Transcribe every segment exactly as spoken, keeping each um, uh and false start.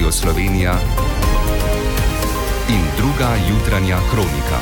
Radio Slovenija in druga jutranja kronika.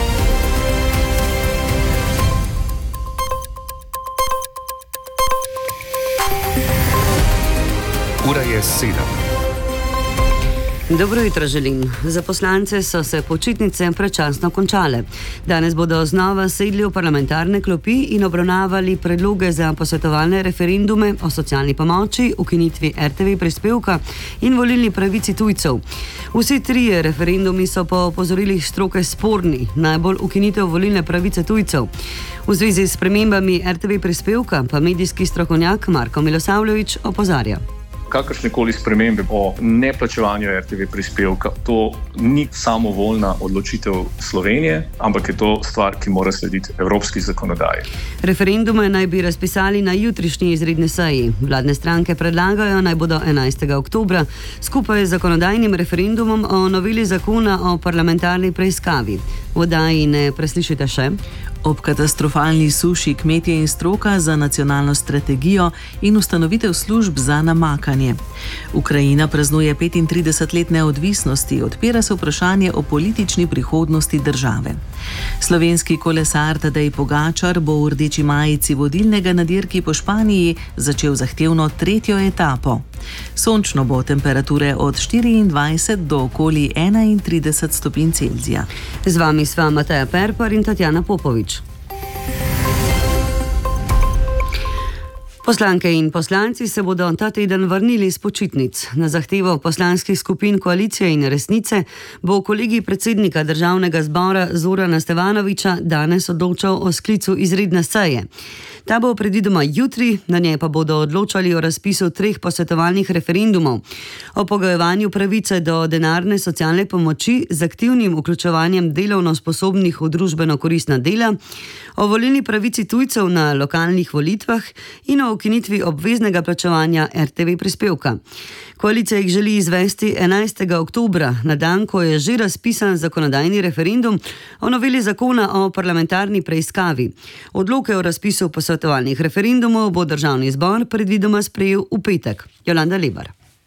Ura je sedem. Dobro jutro želim. Za poslance so se počitnice predčasno končale. Danes bodo znova sedli v parlamentarne klopi in obravnavali predloge za posvetovalne referendume o socialni pomoči, ukinitvi er te ve prispevka in volilni pravici tujcev. Vsi trije referendumi so po opozorilih stroke sporni, najbolj ukinitev volilne pravice tujcev. V zvezi s spremembami er te ve prispevka pa medijski strokovnjak Marko Milosavljević opozarja. Kakršnekoli spremembe o neplačevanju er te ve prispevka, to ni samovoljna odločitev Slovenije, ampak je to stvar, ki mora slediti evropski zakonodaji. Referendume naj bi razpisali na jutrišnji izredni seji. Vladne stranke predlagajo, naj bodo enajstega oktobra skupaj z zakonodajnim referendumom o noveli zakona o parlamentarni preiskavi. V oddaji ne preslišite še. Ob katastrofalni suši kmetje in stroka za nacionalno strategijo in ustanovitev služb za namakanje. Ukrajina praznuje petintrideset let neodvisnosti, odpira se vprašanje o politični prihodnosti države. Slovenski kolesar Tadej Pogačar bo v rdeči majici vodilnega na dirki po Španiji začel zahtevno tretjo etapo. Sončno bo, temperature od štiriindvajset do okoli enaintrideset stopinj Celzija. Z vami sva Mateja Perpar in Tatjana Popovič. Poslanke in poslanci se bodo ta teden vrnili z počitnic. Na zahtevo poslanskih skupin Koalicije in Resnice bo kolegij predsednika Državnega zbora Zorana Stevanovića danes odločal o sklicu izredne seje. Ta bo predvidoma jutri, na njej pa bodo odločali o razpisu treh posvetovalnih referendumov, o pogojevanju pravice do denarne socialne pomoči z aktivnim vključevanjem delovno sposobnih v družbeno koristna dela, o volilni pravici tujcev na lokalnih volitvah in o ukinitvi obveznega plačevanja er te ve prispevka. Koalicija jih želi izvesti enajstega oktobra, na dan, ko je že razpisan zakonodajni referendum o noveli zakona o parlamentarni preiskavi. Odloke o razpisu posvetovalnih referendumov bo Državni zbor predvidoma sprejel v petek. Jolanda Lebar.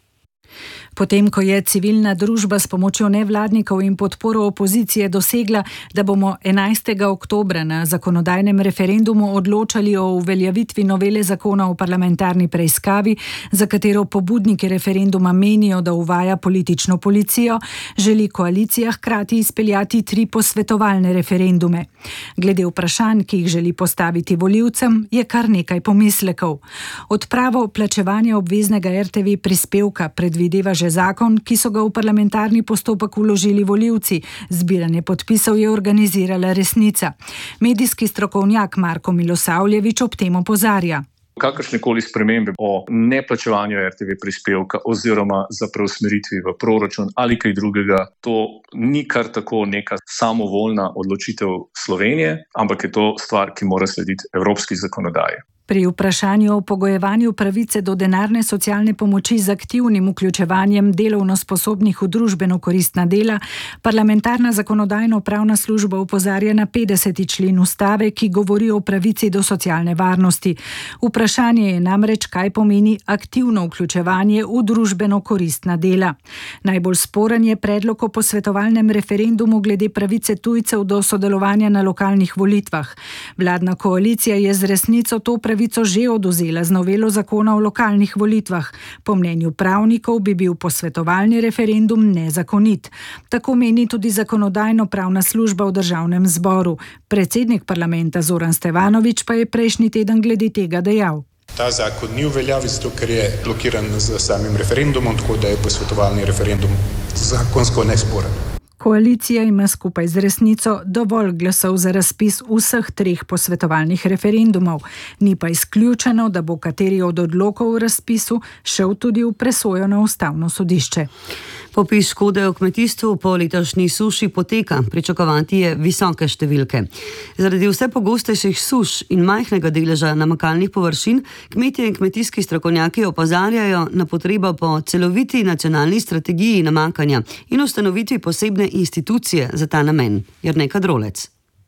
Potem, ko je civilna družba s pomočjo nevladnikov in podporo opozicije dosegla, da bomo enajstega oktobra na zakonodajnem referendumu odločali o uveljavitvi novele zakona o parlamentarni preiskavi, za katero pobudniki referenduma menijo, da uvaja politično policijo, želi koalicija hkrati izpeljati tri posvetovalne referendume. Glede vprašanj, ki jih želi postaviti volivcem, je kar nekaj pomislekov. Odpravo plačevanja obveznega er te ve prispevka predvideva že zakon, ki so ga v parlamentarni postopek vložili volivci. Zbiranje podpisov je organizirala Resnica. Medijski strokovnjak Marko Milosavljević ob tem opozarja. Kakršnekoli spremembe o neplačevanju er te ve prispevka oziroma za preusmeritvi v proračun ali kaj drugega, to ni kar tako neka samovoljna odločitev Slovenije, ampak je to stvar, ki mora slediti evropski zakonodaji. Pri vprašanju o pogojevanju pravice do denarne socialne pomoči z aktivnim vključevanjem delovno sposobnih v družbeno koristna dela, parlamentarna zakonodajno-pravna služba opozarja na petdeseti člen ustave, ki govori o pravici do socialne varnosti. Vprašanje je namreč, kaj pomeni aktivno vključevanje v družbeno koristna dela. Najbolj sporen je predlog o posvetovalnem referendumu glede pravice tujcev do sodelovanja na lokalnih volitvah. Vladna koalicija je z Resnico to pravico pravico že oduzela z novelo zakona o lokalnih volitvah. Po mnenju pravnikov bi bil posvetovalni referendum nezakonit. Tako meni tudi zakonodajno-pravna služba v Državnem zboru. Predsednik parlamenta Zoran Stevanović pa je prejšnji teden glede tega dejal. Ta zakon ni v veljavi, zato ker je blokiran z samim referendumom, tako da je posvetovalni referendum zakonsko nesporen. Koalicija ima skupaj z Resnico dovolj glasov za razpis vseh treh posvetovalnih referendumov. Ni pa izključeno, da bo kateri od odlokov v razpisu šel tudi v presojo na Ustavno sodišče. Popis škode v kmetijstvu po letošnji suši poteka, pričakovati je visoke številke. Zaradi vse pogostejših suš in majhnega deleža namakalnih površin, kmetje in kmetijski strokovnjaki opozarjajo na potrebo po celoviti nacionalni strategiji namakanja in ustanovitvi posebne institucije za ta namen. Jernej Kadrolec.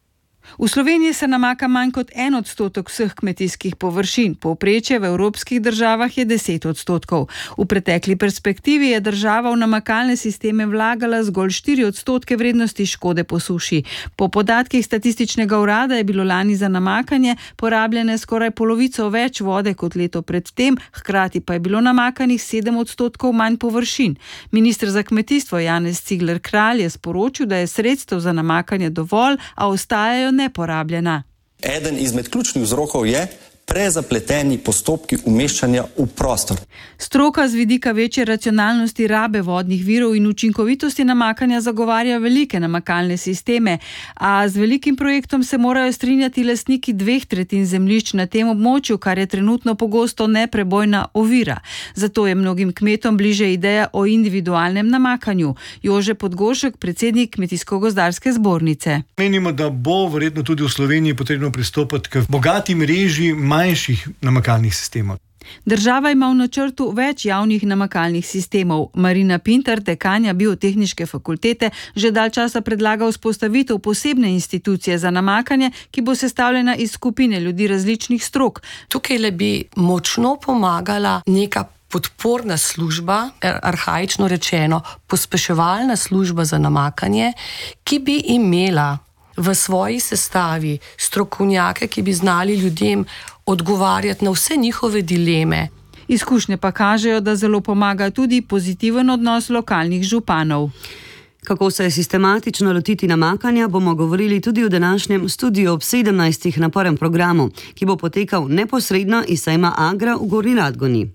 V Sloveniji se namaka manj kot en odstotek vseh kmetijskih površin, povprečje v evropskih državah je deset odstotkov. V pretekli perspektivi je država v namakalne sisteme vlagala zgolj štiri odstotke vrednosti škode po suši. Po podatkih statističnega urada je bilo lani za namakanje porabljene skoraj polovico več vode kot leto pred tem, hkrati pa je bilo namakanih sedem odstotkov manj površin. Minister za kmetijstvo Janez Cigler Kralj je sporočil, da je sredstev za namakanje dovolj, a ostajajo neporabljena. Eden izmed ključnih vzrokov je prezapleteni postopki umeščanja v prostor. Stroka z vidika večje racionalnosti rabe vodnih virov in učinkovitosti namakanja zagovarja velike namakalne sisteme, a z velikim projektom se morajo strinjati lastniki dveh tretjin zemljišč na tem območju, kar je trenutno pogosto neprebojna ovira. Zato je mnogim kmetom bliže ideja o individualnem namakanju. Jože Podgoršek, predsednik Kmetijsko-gozdarske zbornice. Menimo, da bo verjetno tudi v Sloveniji potrebno pristopiti k bogati mreži manjših namakalnih sistemov. Država ima v načrtu več javnih namakalnih sistemov. Marina Pintar, dekanja Biotehniške fakultete, že dalj časa predlaga vzpostavitev posebne institucije za namakanje, ki bo sestavljena iz skupine ljudi različnih strok. Tukaj le bi močno pomagala neka podporna služba, arhaično rečeno, pospeševalna služba za namakanje, ki bi imela v svoji sestavi strokovnjake, ki bi znali ljudem odgovarjati na vse njihove dileme. Izkušnje pa kažejo, da zelo pomaga tudi pozitiven odnos lokalnih županov. Kako se sistematično lotiti namakanja, bomo govorili tudi v današnjem Studiu ob sedemnajstih na prvem programu, ki bo potekal neposredno iz sejma Agra v Gornji Radgoni.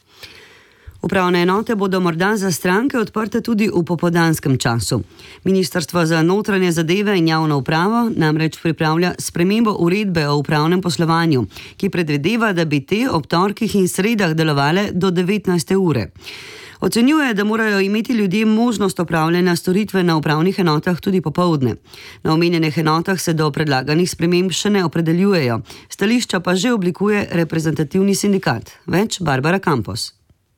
Upravne enote bodo morda za stranke odprte tudi v popoldanskem času. Ministrstvo za notranje zadeve in javno upravo namreč pripravlja spremembo uredbe o upravnem poslovanju, ki predvideva, da bi te ob torkih in sredah delovale do devetnajste ure. Ocenjuje, da morajo imeti ljudje možnost opravljanja storitve na upravnih enotah tudi popoldne. Na omenjenih enotah se do predlaganih sprememb še ne opredeljujejo. Stališča pa že oblikuje reprezentativni sindikat. Več Barbara Campos.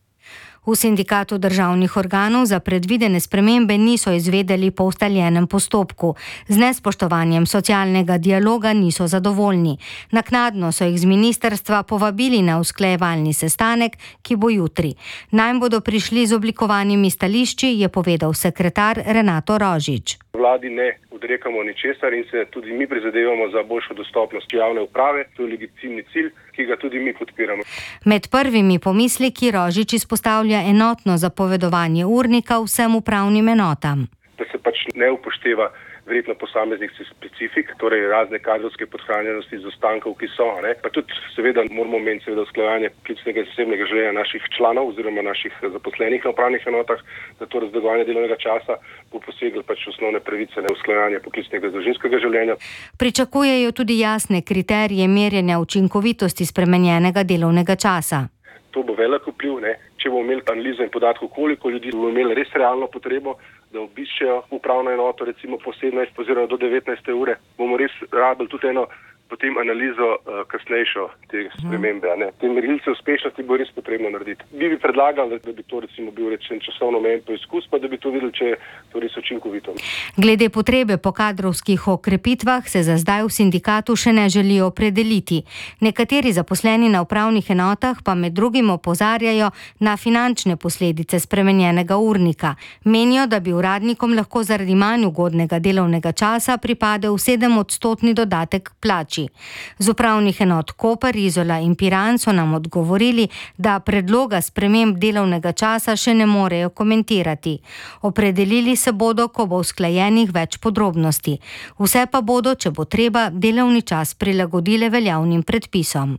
V sindikatu državnih organov za predvidene spremembe niso izvedeli po ustaljenem postopku. Z nespoštovanjem socialnega dialoga niso zadovoljni. Naknadno so jih z ministrstva povabili na usklajevalni sestanek, ki bo jutri. Naj bodo prišli z oblikovanimi stališči, je povedal sekretar Renato Rožič. Vladi ne odrekamo ničesar in se tudi mi prizadevamo za boljšo dostopnost javne uprave. To je legitimni cilj, ki ga tudi mi podpiramo. Med prvimi pomisleki Rožič izpostavlja enotno zapovedovanje urnika vsem upravnim enotam. Da se pač ne upošteva verjetno posameznih specifik, torej razne kadrovske podhranjenosti, izostankov, ki so. Ne? Pa tudi seveda moramo omeniti seveda usklajevanje poklicnega in zasebnega življenja naših članov oziroma naših zaposlenih na upravnih enotah, da to razdeljevanje delovnega časa bo poseglo pač osnovne pravice, ne usklajevanje poklicnega in družinskega življenja. Pričakujejo tudi jasne kriterije merjenja učinkovitosti spremenjenega delovnega časa. To bo velik vpliv, ne? Če bomo imeli analizo in podatkov, koliko ljudi bomo imeli res realno potrebo, da obiščejo upravno enoto recimo po sedemnajste oziroma do devetnajste ure, bomo res rabili tudi eno potem analizo uh, kasnejšo te spremembe. Ne? Te merilce uspešnosti bo res potrebno narediti. Bi bi predlagali, da bi to recimo bil rečen časovno omejen poizkus, pa da bi to videli, če je to res učinkovito. Glede potrebe po kadrovskih okrepitvah se za zdaj v sindikatu še ne želijo opredeliti. Nekateri zaposleni na upravnih enotah pa med drugim opozarjajo na finančne posledice spremenjenega urnika. Menijo, da bi uradnikom lahko zaradi manj ugodnega delovnega časa pripadel sedem odstotni dodatek plači. Z upravnih enot Koper, Izola in Piran so nam odgovorili, da predloga sprememb delovnega časa še ne morejo komentirati. Opredelili se bodo, ko bo usklajenih več podrobnosti. Vse pa bodo, če bo treba, delovni čas prilagodile veljavnim predpisom.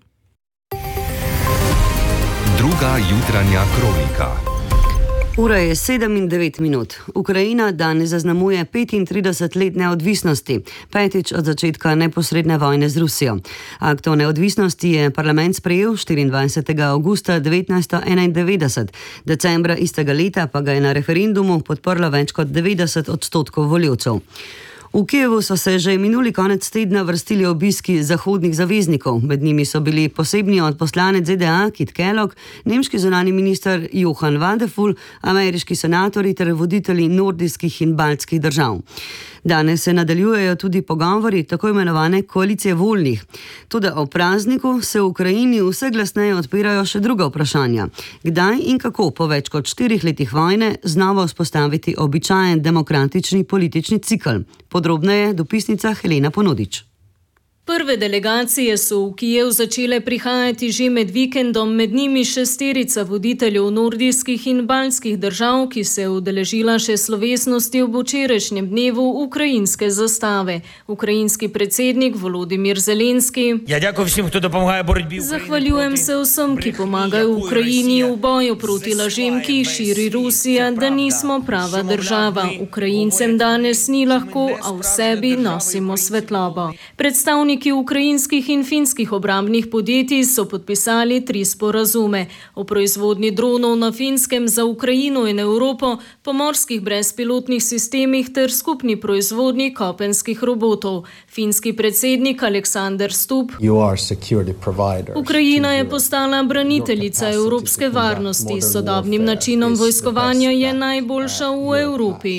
Druga jutranja kronika. Ura je sedem in devet minut. Ukrajina danes zaznamuje petintrideset let neodvisnosti, petič od začetka neposredne vojne z Rusijo. Akt o neodvisnosti je parlament sprejel štiriindvajsetega avgusta devetnajststo enaindevetdeset, decembra istega leta pa ga je na referendumu podprlo več kot devetdeset odstotkov volivcev. V Kijevu so se že minuli konec tedna vrstili obiski zahodnih zaveznikov. Med njimi so bili posebni odposlanec Z D A Kit Kellogg, nemški zunanji minister Johann Wadephul, ameriški senatorji ter voditelji nordijskih in baltskih držav. Danes se nadaljujejo tudi pogovori tako imenovane koalicije voljnih. Toda o prazniku se v Ukrajini vse glasneje odpirajo še druga vprašanja. Kdaj in kako po več kot štirih letih vojne znova vzpostaviti običajen demokratični politični cikl? Podrobneje dopisnica Helena Ponodič. Prve delegacije so v Kijev začele prihajati že med vikendom, med njimi šesterica voditeljev nordijskih in baltskih držav, ki se je udeležila še slovesnosti ob včerajšnjem dnevu ukrajinske zastave. Ukrajinski predsednik Volodimir Zelenski: Ja, ďakujem vsem, kdo pomaga borbi. Zahvaljujem se vsem, ki pomagajo Ukrajini v boju proti lažem, ki jih širi Rusija, da nismo prava država. Ukrajincem danes ni lahko, a v sebi nosimo svetlobo. Predstavnik ukrajinskih in finskih obrambnih podjetij so podpisali tri sporazume o proizvodnji dronov na Finskem za Ukrajino in Evropo, pomorskih brezpilotnih sistemih ter skupni proizvodnji kopenskih robotov. Finski predsednik Aleksander Stubb: Ukrajina je postala braniteljica evropske varnosti. S sodobnim načinom vojskovanja je najboljša v Evropi.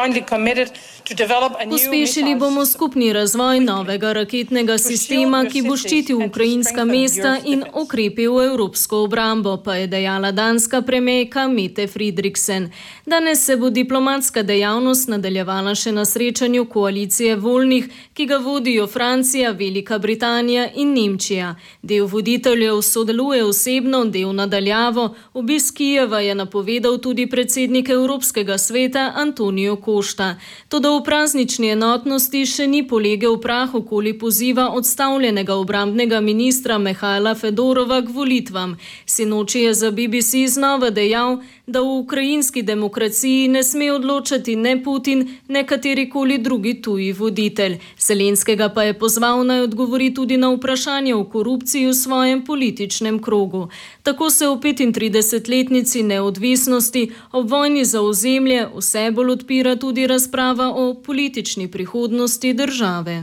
Pospešili bomo skupni razvoj novega raketnega sistema, ki bo ščitil ukrajinska mesta in okrepil evropsko obrambo, pa je dejala danska premierka Mette Frederiksen. Danes se bo diplomatska dejavnost nadaljevala še na srečanju koalicije voljnih, ki ga vodijo Francija, Velika Britanija in Nemčija. Del voditeljev sodeluje osebno, del nadaljavo. Obisk Kijeva je napovedal tudi predsednik Evropskega sveta Antonio Costa. Toda v praznični enotnosti še ni polegel prah okoli poziva odstavljenega obrambnega ministra Mihajla Fedorova k volitvam. Sinoči je za B B C znova dejal, da v ukrajinski demokraciji ne sme odločati ne Putin, ne katerikoli drugi tuji voditelj. Zelenskega pa je pozval, naj odgovori tudi na vprašanje o korupciji v svojem političnem krogu. Tako se v petintridesetletnici neodvisnosti ob vojni za ozemlje vse bolj odpira tudi razprava o politični prihodnosti države.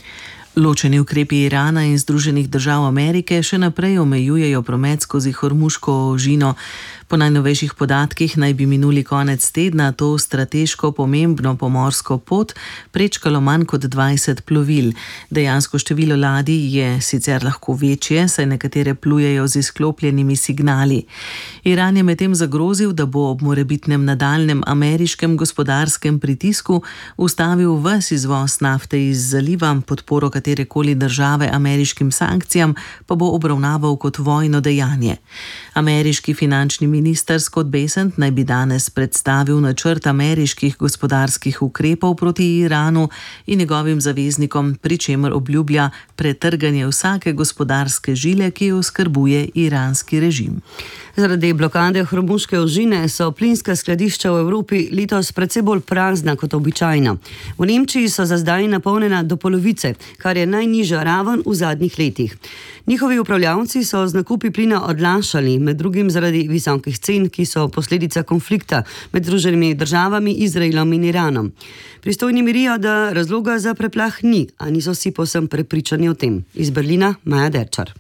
Ločeni ukrepi Irana in Združenih držav Amerike še naprej omejujejo promet skozi Hormuško ožino. Po najnovejših podatkih naj bi minuli konec tedna to strateško pomembno pomorsko pot prečkalo manj kot dvajset plovil. Dejansko število ladij je sicer lahko večje, saj nekatere plujejo z izklopljenimi signali. Iran je medtem zagrozil, da bo ob morebitnem nadaljnjem ameriškem gospodarskem pritisku ustavil ves izvoz nafte iz zaliva, podporo katerekoli države ameriškim sankcijam pa bo obravnaval kot vojno dejanje. Ameriški finančni minister Scott Bessent naj bi danes predstavil načrt ameriških gospodarskih ukrepov proti Iranu in njegovim zaveznikom, pri čemer obljublja pretrganje vsake gospodarske žile, ki jo oskrbuje iranski režim. Zaradi blokade Hormuške ožine so plinska skladišča v Evropi letos precej bolj prazna kot običajno. V Nemčiji so za zdaj napolnjena do polovice, kar je najnižja raven v zadnjih letih. Njihovi upravljavci so z nakupi plina odlašali, med drugim zaradi visokih cen, ki so posledica konflikta med Združenimi državami, Izraelom in Iranom. Pristojni mirijo, da razloga za preplah ni, a niso vsi povsem prepričani o tem. Iz Berlina Maja Derčar.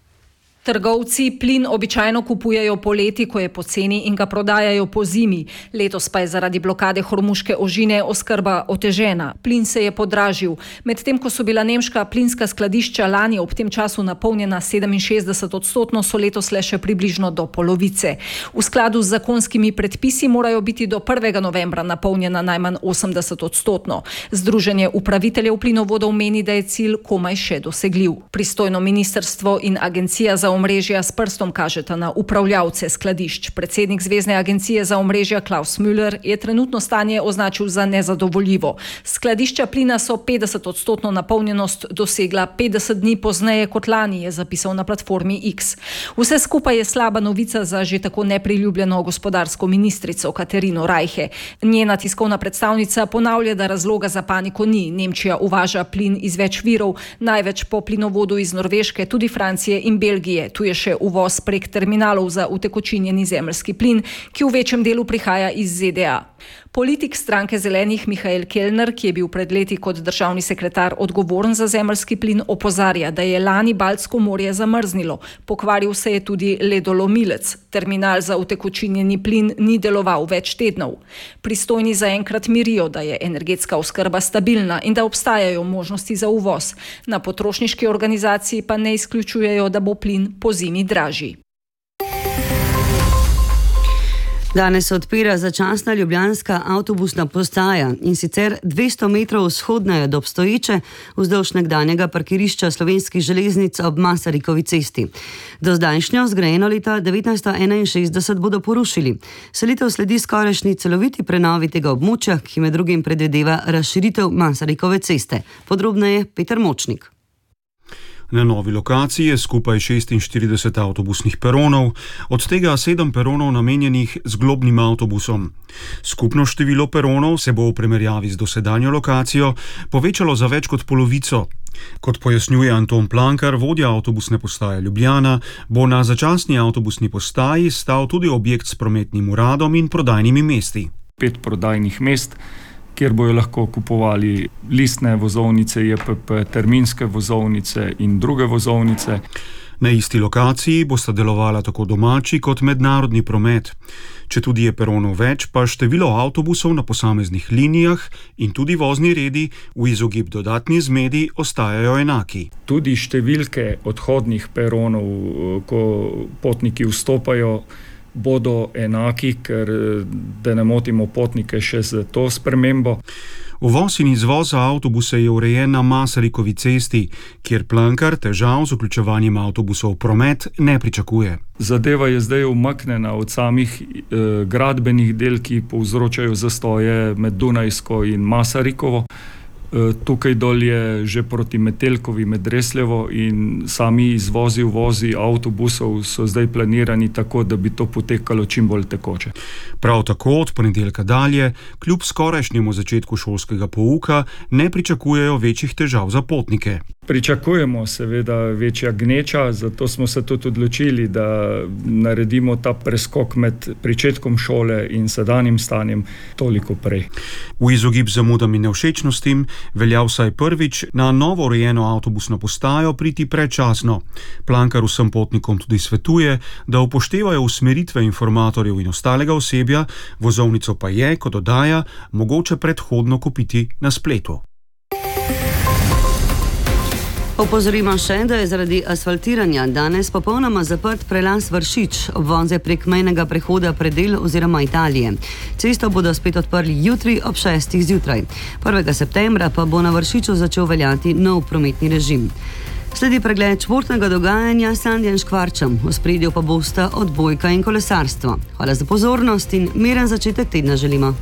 Trgovci plin običajno kupujejo poleti, ko je poceni, in ga prodajajo po zimi. Letos pa je zaradi blokade Hormuške ožine oskrba otežena. Plin se je podražil. Medtem ko so bila nemška plinska skladišča lani ob tem času napolnjena sedeminšestdeset odstotno, so letos le še približno do polovice. V skladu z zakonskimi predpisi morajo biti do prvega novembra napolnjena najmanj osemdeset odstotno. Združenje upraviteljev plinovodov meni, da je cilj komaj še dosegljiv. Pristojno ministrstvo in agencija za omrežja s prstom kažeta na upravljavce skladišč. Predsednik Zvezne agencije za omrežja Klaus Müller je trenutno stanje označil za nezadovoljivo. Skladišča plina so petdeset odstotno napolnjenost dosegla petdeset dni pozneje kot lani, je zapisal na platformi X. Vse skupaj je slaba novica za že tako nepriljubljeno gospodarsko ministrico Katarino Reiche. Njena tiskovna predstavnica ponavlja, da razloga za paniko ni. Nemčija uvaža plin iz več virov, največ po plinovodu iz Norveške, tudi Francije in Belgije. Tu je še uvoz prek terminalov za utekočinjeni zemeljski plin, ki v večjem delu prihaja iz Z D A. Politik stranke Zelenih Mihael Kellner, ki je bil pred leti kot državni sekretar odgovoren za zemeljski plin, opozarja, da je lani Baltsko morje zamrznilo. Pokvaril se je tudi ledolomilec. Terminal za utekočinjeni plin ni deloval več tednov. Pristojni zaenkrat mirijo, da je energetska oskrba stabilna in da obstajajo možnosti za uvoz. Na potrošniški organizaciji pa ne izključujejo, da bo plin pozimi dražji. Danes se odpira začasna ljubljanska avtobusna postaja in sicer dvesto metrov vzhodneje od obstoječe vzdolž nekdanjega parkirišča Slovenskih železnic ob Masarikovi cesti. Do zdajšnjo, zgrajeno leta devetnajststo enainšestdeset, bodo porušili. Selitev sledi skorajšnji celoviti prenovi tega območja, ki med drugim predvideva razširitev Masarikove ceste. Podrobneje Peter Močnik. Na novi lokaciji je skupaj šestinštirideset avtobusnih peronov, od tega sedem peronov namenjenih zglobnim avtobusom. Skupno število peronov se bo v primerjavi z dosedanjo lokacijo povečalo za več kot polovico. Kot pojasnjuje Anton Plankar, vodja avtobusne postaje Ljubljana, bo na začasni avtobusni postaji stal tudi objekt s prometnim uradom in prodajnimi mesti. Pet prodajnih mest, kjer bojo lahko kupovali listne vozovnice, J P P, terminske vozovnice in druge vozovnice. Na isti lokaciji bosta delovala tako domači kot mednarodni promet. Četudi je peronov več, pa število avtobusov na posameznih linijah in tudi vozni redi v izogib dodatni zmedi ostajajo enaki. Tudi številke odhodnih peronov, ko potniki vstopajo, bodo enaki, ker da ne motimo potnike še z to spremembo. Uvoz in izvoz za avtobuse je urejen na Masarikovi cesti, kjer Plankar težav z vključevanjem avtobusov v promet ne pričakuje. Zadeva je zdaj umaknjena od samih eh, gradbenih del, ki povzročajo zastoje med Dunajsko in Masarikovo. Tukaj dol je že proti Metelkovi, Medresljevo in sami izvozi, uvozi avtobusov so zdaj planirani tako, da bi to potekalo čim bolj tekoče. Prav tako od ponedeljka dalje, kljub skorajšnjemu začetku šolskega pouka, ne pričakujejo večjih težav za potnike. Pričakujemo seveda večja gneča, zato smo se tudi odločili, da naredimo ta preskok med pričetkom šole in sedanjim stanjem toliko prej. V izogib zamudam in nevšečnostim velja vsaj prvič na novo urejeno avtobusno postajo priti predčasno. Plankar vsem potnikom tudi svetuje, da upoštevajo usmeritve informatorjev in ostalega osebja, vozovnico pa je, kot dodaja, mogoče predhodno kupiti na spletu. Opozorimo še, da je zaradi asfaltiranja danes popolnoma zaprt prelaz Vršič, obvoze prek mejnega prehoda Predel oziroma Italije. Cesto bodo spet odprli jutri ob šestih zjutraj. prvega septembra pa bo na Vršiču začel veljati nov prometni režim. Sledi pregled športnega dogajanja s Sandijem Škvarčem, v ospredju pa bosta odbojka in kolesarstvo. Hvala za pozornost in miren začetek tedna želimo.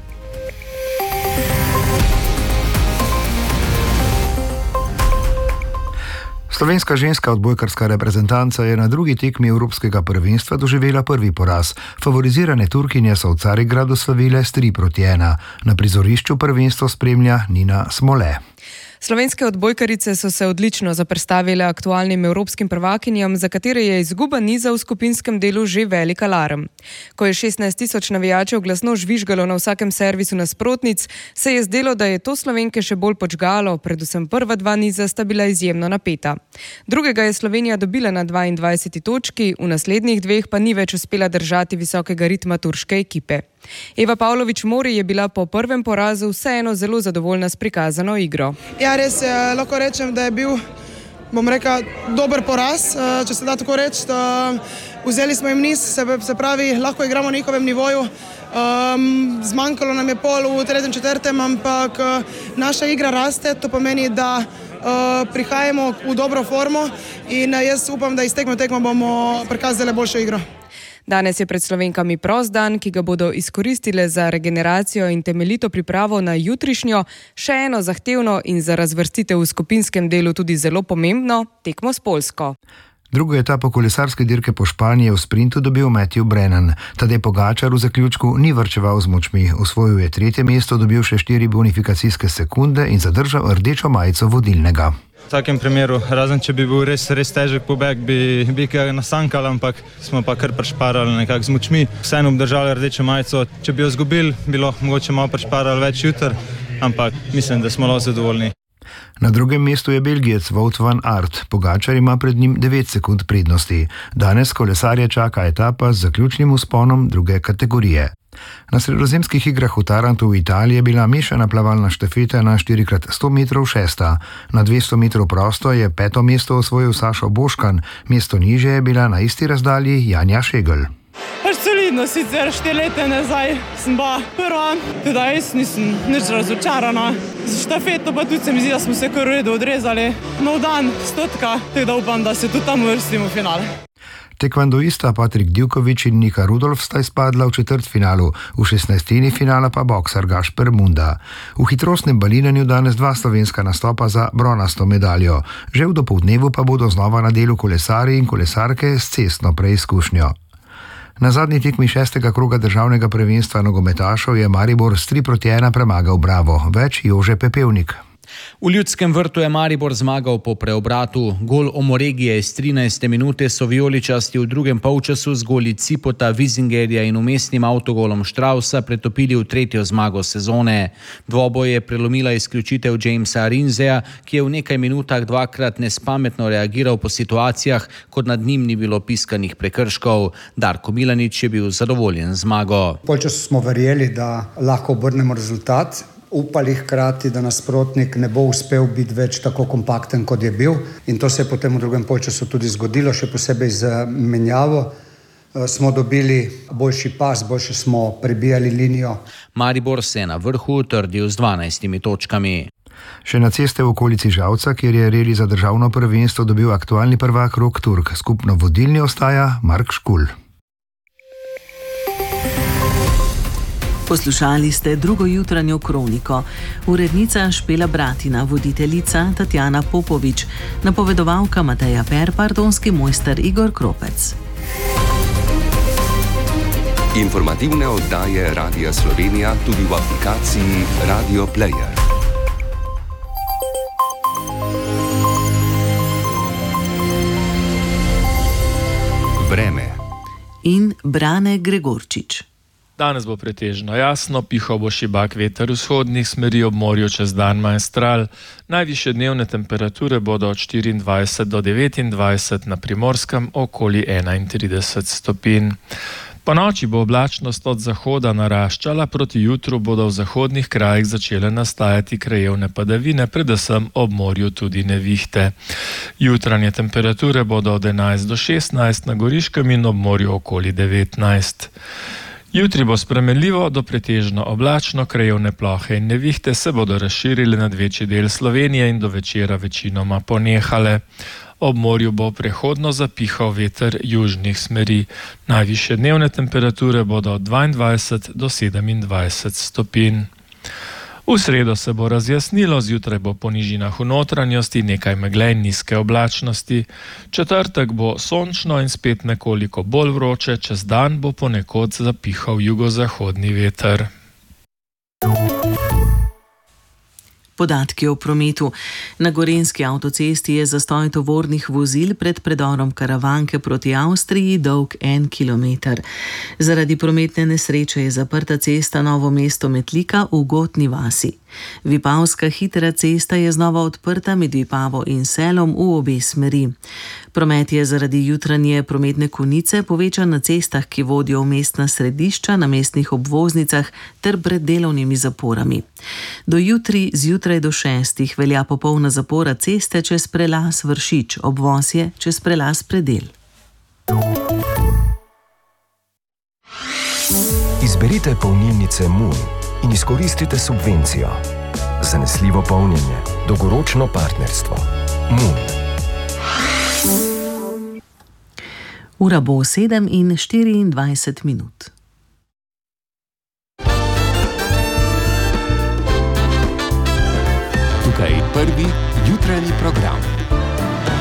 Slovenska ženska odbojkarska reprezentanca je na drugi tekmi Evropskega prvenstva doživela prvi poraz. Favorizirane Turkinje so v Carigradu slavile s tri proti ena. Na prizorišču prvenstvo spremlja Nina Smole. Slovenske odbojkarice so se odlično zoperstavile aktualnim evropskim prvakinjam, za katere je izguba niza v skupinskem delu že velik alarm. Ko je šestnajst tisoč navijačev glasno žvižgalo na vsakem servisu nasprotnic, se je zdelo, da je to Slovenke še bolj počgalo, predvsem prva dva niza sta bila izjemno napeta. Drugega je Slovenija dobila na dvaindvajseti točki, v naslednjih dveh pa ni več uspela držati visokega ritma turške ekipe. Eva Pavlović Mori je bila po prvem porazu vseeno zelo zadovoljna s prikazano igro. Ja, res je, lahko rečem, da je bil, bom rekla, dober poraz, če se da tako reči. Vzeli smo jim niz, se pravi, lahko igramo na njihovem nivoju. Um, zmanjkalo nam je pol v tretjem, četrtem, ampak naša igra raste, to pomeni, da uh, prihajamo v dobro formo in jaz upam, da iz tekme tekmo bomo prikazali boljšo igro. Danes je pred Slovenkami prost dan, ki ga bodo izkoristile za regeneracijo in temeljito pripravo na jutrišnjo, še eno zahtevno in za razvrstitev v skupinskem delu tudi zelo pomembno tekmo s Poljsko. Drugo etapo kolesarske dirke po Španiji je v sprintu dobil Matthew Brennan. Tadej Pogačar v zaključku ni varčeval z močmi. Osvojil je tretje mesto, dobil še štiri bonifikacijske sekunde in zadržal rdečo majico vodilnega. V takem primeru, razen če bi bil res, res težek pobeg, bi, bi ga nasankali, ampak smo pa kar prešparali nekako z močmi. Vseeno obdržali rdečo majico. Če bi jo izgubili, bilo mogoče malo prešparali več jutr, ampak mislim, da smo lahko zadovoljni. Na drugem mestu je Belgijec Wout van Aert. Pogačar ima pred njim devet sekund prednosti. Danes kolesarje čaka etapa z zaključnim vzponom druge kategorije. Na sredozemskih igrah v Tarantu v Italiji je bila mešana plavalna štafeta na štiri krat sto metrov šesta. Na dvesto metrov prosto je peto mesto osvojil Sašo Boškan, mesto nižje je bila na isti razdalji Janja Šegel. Solidno, sicer štiri leta nazaj sem bila prva, teda jaz nisem nič razočarana. Z štafeto pa tudi se mi zdi, da smo se kar v redu odrezali. Nov dan, stotka, tako da upam, da se tudi tam uvrstimo v finale. Tekvandoista Patrik Divković in Nika Rudolf sta izpadla v četrtfinalu, v šestnajstini finala pa boksar Gašper Munda. V hitrostnem balinanju danes dva slovenska nastopa za bronasto medaljo. Že v dopoldnevu pa bodo znova na delu kolesarji in kolesarke s cestno preizkušnjo. Na zadnji tekmi šestega kroga državnega prvenstva nogometašov je Maribor s tri proti ena premagal Bravo. Več Jože Pepevnik. V Ljudskem vrtu je Maribor zmagal po preobratu. Gol Omoregije iz trinajste minute so vijoličasti v drugem polčasu z goli Cipota, Vizingerja in umestnim avtogolom Štrausa pretopili v tretjo zmago sezone. Dvoboj je prelomila izključitev Jamesa Rinzeja, ki je v nekaj minutah dvakrat nespametno reagiral po situacijah, kot nad njim ni bilo piskanih prekrškov. Darko Milanič je bil zadovoljen z zmago. V polčasu smo verjeli, da lahko obrnemo rezultat. Upali hkrati, da nasprotnik ne bo uspel biti več tako kompakten, kot je bil. In to se je potem v drugem polčasu tudi zgodilo, še posebej z menjavo. Smo dobili boljši pas, boljše smo prebijali linijo. Maribor se je na vrhu utrdil z dvanajstimi točkami. Še na ceste v okolici Žalca, kjer je reli za državno prvenstvo dobil aktualni prvak Rok Turk. Skupno vodilni ostaja Mark Škul. Poslušali ste drugo jutranjo kroniko. Urednica Špela Bratina, voditeljica Tatjana Popovič, napovedovalka Mateja Per, pardonski mojster Igor Kropec. Informativne oddaje Radia Slovenija tudi v aplikaciji Radio Player. Vreme in Brane Gregorčič. Danes bo pretežno jasno, pihal bo šibak veter vzhodnih smeri, ob morju čez dan majstral. Najvišje dnevne temperature bodo od štiriindvajset do devetindvajset, na Primorskem okoli enaintrideset stopinj. Po noči bo oblačnost od zahoda naraščala, proti jutru bodo v zahodnih krajih začele nastajati krajevne padavine, predvsem ob morju tudi nevihte. Jutranje temperature bodo od enajst do šestnajst na Goriškem in ob morju okoli devetnajst. Jutri bo spremenljivo do pretežno oblačno, krajevne plohe in nevihte se bodo razširile nad večji del Slovenije in do večera večinoma ponehale. Ob morju bo prehodno zapihal veter južnih smeri. Najvišje dnevne temperature bodo od dvaindvajset do sedemindvajset stopinj. V sredo se bo razjasnilo, zjutraj bo po nižinah v notranjosti nekaj megle in nizke oblačnosti. Četrtek bo sončno in spet nekoliko bolj vroče, čez dan bo ponekod zapihal jugozahodni veter. Podatki o prometu. Na Gorenjski avtocesti je zastoj tovornih vozil pred predorom Karavanke proti Avstriji dolg en kilometer. Zaradi prometne nesreče je zaprta cesta Novo mesto-Metlika v Gotni vasi. Vipavska hitra cesta je znova odprta med Vipavo in Selom v obe smeri. Promet je zaradi jutranje prometne konice povečan na cestah, ki vodijo v mestna središča, na mestnih obvoznicah ter pred delovnimi zaporami. Do jutri zjutraj do šestih velja popolna zapora ceste čez prelaz Vršič, obvoz je čez prelaz Predel. Izberite polnilnice Moon in izkoristite subvencijo. Zanesljivo polnjenje, dolgoročno partnerstvo. Moon. Ura bo sedem in štiriindvajset minut. Tukaj prvi jutranji program.